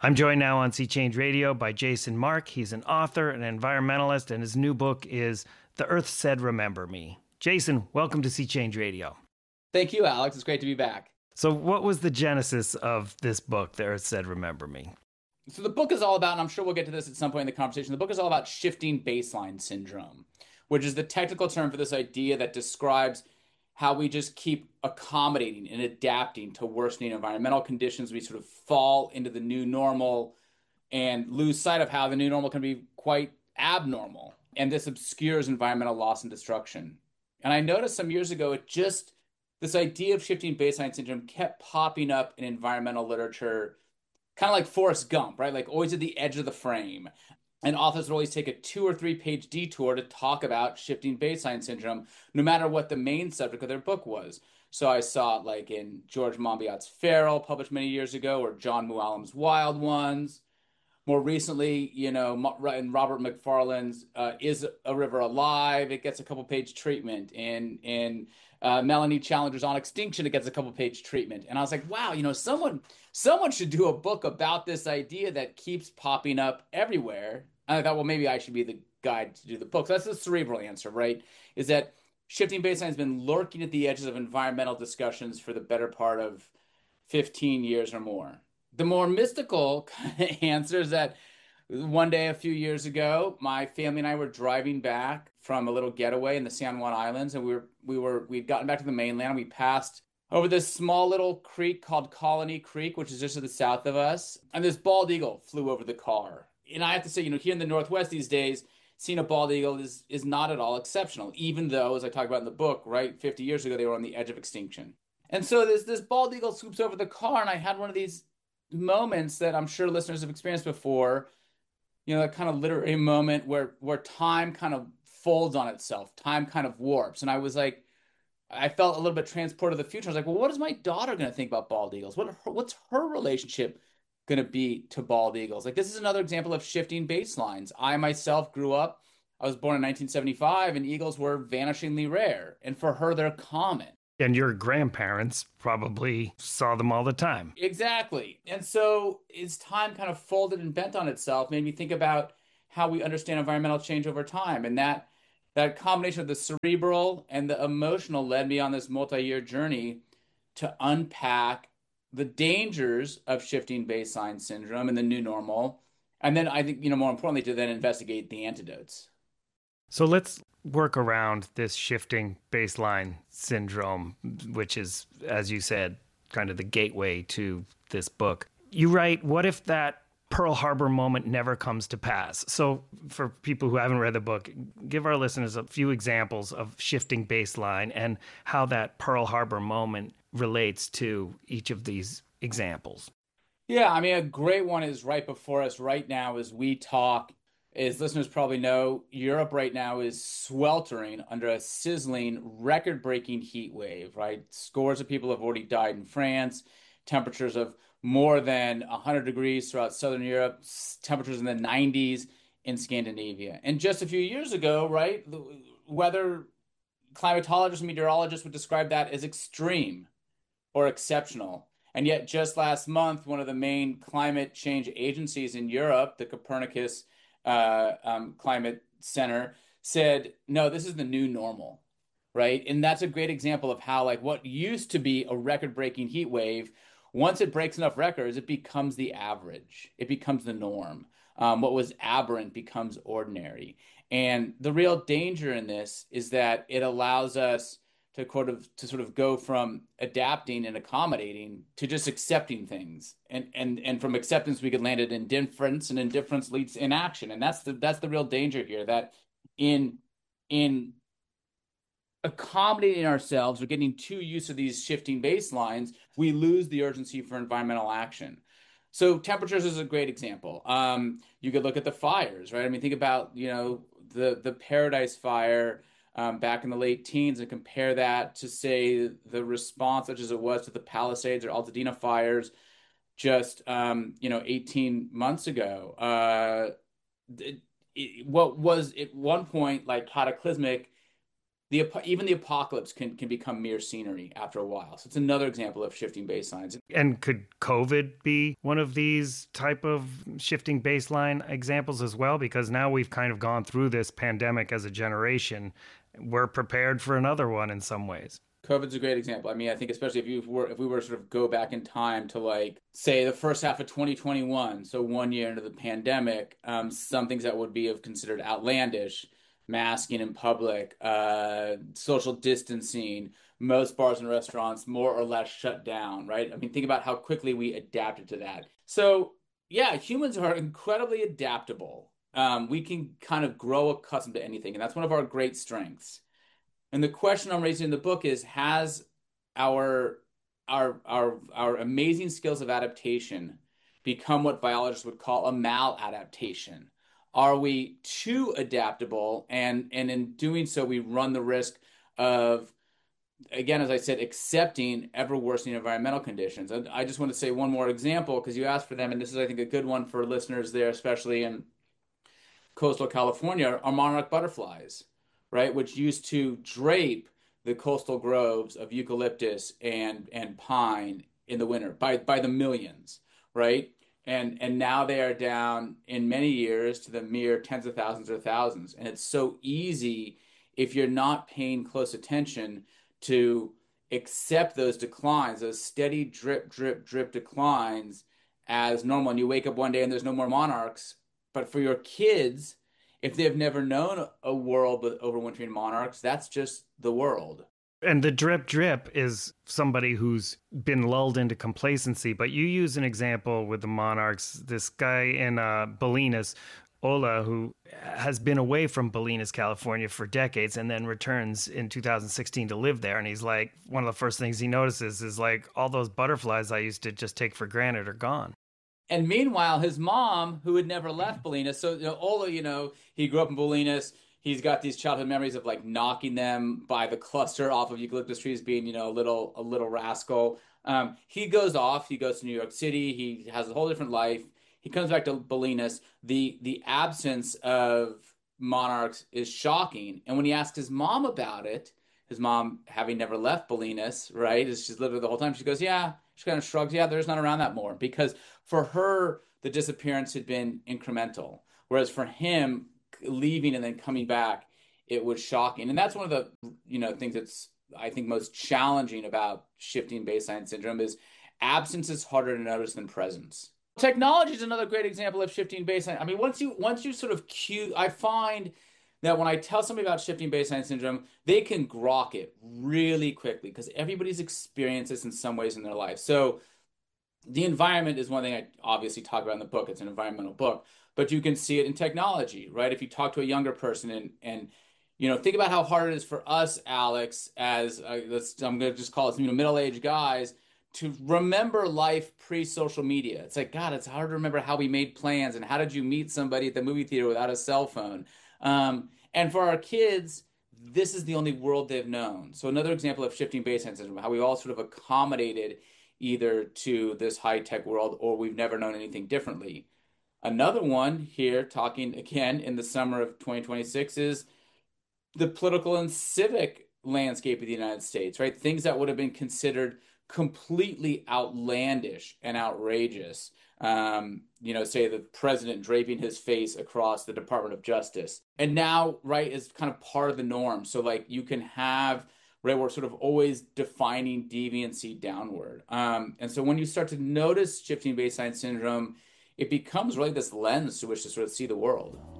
I'm joined now on Sea Change Radio by Jason Mark. He's an author, an environmentalist, and his new book is The Earth Said Remember Me. Jason, welcome to Sea Change Radio. Thank you, Alex. It's great to be back. So what was the genesis of this book, The Earth Said Remember Me? So the book is all about, and I'm sure we'll get to this at some point in the conversation, the book is all about shifting baseline syndrome, which is the technical term for this idea that describes how we just keep accommodating and adapting to worsening environmental conditions. We sort of fall into the new normal and lose sight of how the new normal can be quite abnormal. And this obscures environmental loss and destruction. And I noticed some years ago, this idea of shifting baseline syndrome kept popping up in environmental literature, kind of like Forrest Gump, right? Like always at the edge of the frame. And authors would always take a 2 or 3 page detour to talk about shifting baseline syndrome, no matter what the main subject of their book was. So I saw it like in George Monbiot's Feral, published many years ago, or John Mooallem's Wild Ones. More recently, in Robert McFarlane's Is a River Alive? It gets a couple page treatment. In Melanie Challenger's On Extinction, it gets a couple page treatment. And I was like, wow, someone should do a book about this idea that keeps popping up everywhere. And I thought, well, maybe I should be the guy to do the book. So that's the cerebral answer, right? Is that shifting baseline has been lurking at the edges of environmental discussions for the better part of 15 years or more. The more mystical answer is that one day a few years ago, my family and I were driving back from a little getaway in the San Juan Islands, and we'd gotten back to the mainland, and we passed over this small little creek called Colony Creek, which is just to the south of us, and this bald eagle flew over the car. And I have to say, here in the Northwest these days, seeing a bald eagle is not at all exceptional, even though, as I talk about in the book, right, 50 years ago, they were on the edge of extinction. And so this bald eagle swoops over the car, and I had one of these moments that I'm sure listeners have experienced before, that kind of literary moment where time kind of folds on itself, time kind of warps. And I was like, I felt a little bit transported to the future. I was like, well, what is my daughter going to think about bald eagles? What's her relationship going to be to bald eagles? Like, this is another example of shifting baselines. I myself I was born in 1975, and eagles were vanishingly rare. And for her, they're common. And your grandparents probably saw them all the time. Exactly. And so as time kind of folded and bent on itself, made me think about how we understand environmental change over time. And that combination of the cerebral and the emotional led me on this multi-year journey to unpack the dangers of shifting baseline syndrome and the new normal. And then I think, more importantly, to then investigate the antidotes. So let's work around this shifting baseline syndrome, which is, as you said, kind of the gateway to this book. You write, what if that Pearl Harbor moment never comes to pass? So for people who haven't read the book, give our listeners a few examples of shifting baseline and how that Pearl Harbor moment relates to each of these examples. Yeah, a great one is right before us right now as we talk. As listeners probably know, Europe right now is sweltering under a sizzling, record-breaking heat wave, right? Scores of people have already died in France, temperatures of more than 100 degrees throughout Southern Europe, temperatures in the 90s in Scandinavia. And just a few years ago, right, the weather climatologists and meteorologists would describe that as extreme or exceptional. And yet just last month, one of the main climate change agencies in Europe, the Copernicus Climate Center, said, no, this is the new normal, right? And that's a great example of how, like, what used to be a record-breaking heat wave, once it breaks enough records, it becomes the average. It becomes the norm. What was aberrant becomes ordinary. And the real danger in this is that it allows us to sort of go from adapting and accommodating to just accepting things, and from acceptance we could land at indifference, and indifference leads to inaction, and that's the real danger here. That in accommodating ourselves or getting too used to these shifting baselines, we lose the urgency for environmental action. So temperatures is a great example. You could look at the fires, right? Think about the Paradise Fire. Back in the late teens, and compare that to, say, the response, such as it was to the Palisades or Altadena fires just 18 months ago. What was at one point like cataclysmic, even the apocalypse can become mere scenery after a while. So it's another example of shifting baselines. And could COVID be one of these type of shifting baseline examples as well? Because now we've kind of gone through this pandemic as a generation. We're prepared for another one in some ways. COVID's a great example. I mean, I think especially if we were to sort of go back in time to, like, say, the first half of 2021, so 1 year into the pandemic, some things that would be considered outlandish, masking in public, social distancing, most bars and restaurants more or less shut down, right? I mean, think about how quickly we adapted to that. So yeah, humans are incredibly adaptable. We can kind of grow accustomed to anything, and that's one of our great strengths. And the question I'm raising in the book is, has our amazing skills of adaptation become what biologists would call a maladaptation? Are we too adaptable? And in doing so, we run the risk of, again, as I said, accepting ever worsening environmental conditions. I just want to say one more example, because you asked for them, and this is, I think, a good one for listeners there, especially in coastal California, are monarch butterflies, right? Which used to drape the coastal groves of eucalyptus and pine in the winter by the millions, right? And now they are down in many years to the mere tens of thousands or thousands. And it's so easy, if you're not paying close attention, to accept those declines, those steady drip, drip, drip declines as normal. And you wake up one day and there's no more monarchs. But for your kids, if they've never known a world with overwintering monarchs, that's just the world. And the drip drip is somebody who's been lulled into complacency. But you use an example with the monarchs, this guy in Bolinas, Ola, who has been away from Bolinas, California for decades and then returns in 2016 to live there. And he's like, one of the first things he notices is, like, all those butterflies I used to just take for granted are gone. And meanwhile, his mom, who had never left Bolinas, so Ola, he grew up in Bolinas. He's got these childhood memories of, like, knocking them by the cluster off of eucalyptus trees, being, a little rascal. He goes off. He goes to New York City. He has a whole different life. He comes back to Bolinas. The absence of monarchs is shocking. And when he asked his mom about it, his mom, having never left Bolinas, right, she's lived there the whole time, she goes, yeah. She kind of shrugs, yeah, they're just not around that more. Because for her, the disappearance had been incremental. Whereas for him, leaving and then coming back, it was shocking. And that's one of the things that's, I think, most challenging about shifting baseline syndrome is absence is harder to notice than presence. Technology is another great example of shifting baseline. I mean, once you sort of I find that when I tell somebody about shifting baseline syndrome, they can grok it really quickly because everybody's experienced this in some ways in their life. So the environment is one thing I obviously talk about in the book. It's an environmental book, but you can see it in technology, right? If you talk to a younger person and think about how hard it is for us, Alex, as I'm going to just call it middle-aged guys, to remember life pre-social media. It's like, God, it's hard to remember how we made plans and how did you meet somebody at the movie theater without a cell phone. And for our kids, this is the only world they've known. So another example of shifting baseline syndrome, how we all sort of accommodated either to this high-tech world or we've never known anything differently. Another one here, talking again in the summer of 2026, is the political and civic landscape of the United States, right? Things that would have been considered completely outlandish and outrageous. Say the president draping his face across the Department of Justice. And now, right, is kind of part of the norm. So, like, you can have, right, we're sort of always defining deviancy downward. And so when you start to notice shifting baseline syndrome, it becomes really this lens through which to sort of see the world.